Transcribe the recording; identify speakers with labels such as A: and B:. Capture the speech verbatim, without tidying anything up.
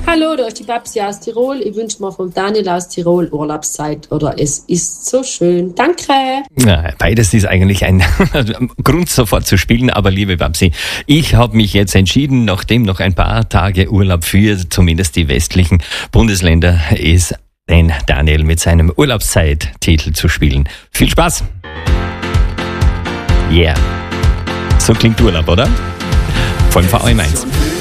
A: Hallo, da ist die Babsi aus Tirol. Ich wünsche mir vom Daniel aus Tirol Urlaubszeit oder es ist so schön. Danke.
B: Ja, beides ist eigentlich ein Grund sofort zu spielen, aber liebe Babsi, ich habe mich jetzt entschieden, nachdem noch ein paar Tage Urlaub für zumindest die westlichen Bundesländer ist, den Daniel mit seinem Urlaubszeit-Titel zu spielen. Viel Spaß! Yeah. So klingt Urlaub, oder? Von V M eins.